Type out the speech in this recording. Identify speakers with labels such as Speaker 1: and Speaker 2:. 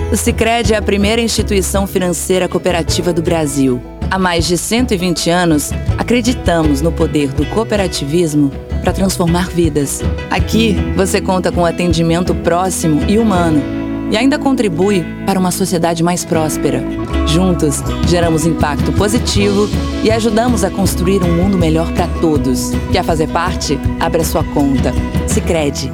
Speaker 1: O Sicredi é a primeira instituição financeira cooperativa do Brasil. Há mais de 120 anos, acreditamos no poder do cooperativismo para transformar vidas. Aqui, você conta com atendimento próximo e humano e ainda contribui para uma sociedade mais próspera. Juntos, geramos impacto positivo e ajudamos a construir um mundo melhor para todos. Quer fazer parte? Abra sua conta. Sicredi.